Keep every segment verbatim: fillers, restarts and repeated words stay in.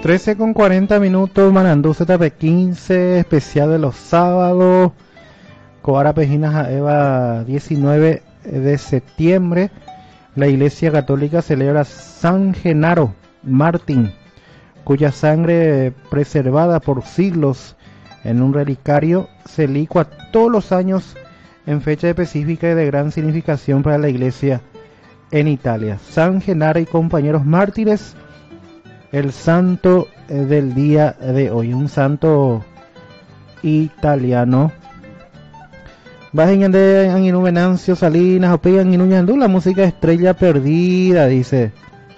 trece con cuarenta minutos, Manandú Z P quince, especial de los sábados. Coara Pejinas a Eva, diecinueve de septiembre. La Iglesia Católica celebra San Genaro Martín, cuya sangre preservada por siglos en un relicario se licua todos los años en fecha específica y de gran significación para la Iglesia en Italia. San Genaro y compañeros mártires, el santo del día de hoy, un santo italiano. Bajen de Anginú Venancio Salinas, Opegan Inuñandú, la música Estrella Perdida, dice.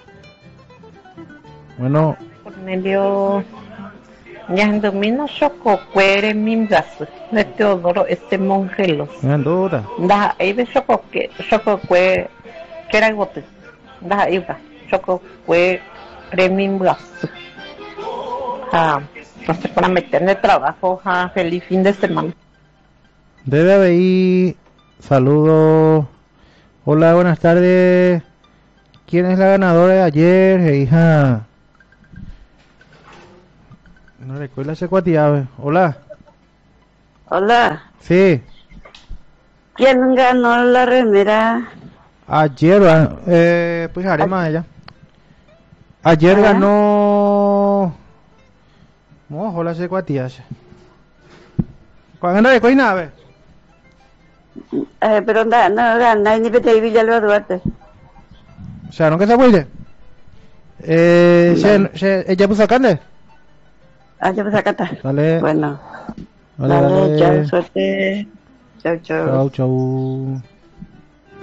Bueno. Cornelio Ñandumino Choco Cuere Mimgas, de Teodoro este Mongelos. Ñandura. Da, ahí de Choco que Choco Cue, que era gote. Da, ahí va. Choco Cue Mimgas. Ah, entonces para meterle trabajo, ah, feliz fin de semana. Debe haber saludos. Hola, buenas tardes. ¿Quién es la ganadora de ayer, eh, hija? No recuerdo ese cuatiave. Hola. Hola. Sí. ¿Quién ganó la remera? Ayer, eh, pues haremos a ella. Ayer ¿Ah? ganó. No, hola ese cuatiave. ¿Cuándo de coina, a ver? Eh, pero no, no gana ni pete Villalba Duarte. O sea, ¿no que se puede? Eh, no. se, se, ¿ella puso carne? Ah, ya puso acá. Dale. Bueno. Dale, dale, dale. chao, suerte. Chao, chao. Chao, chao.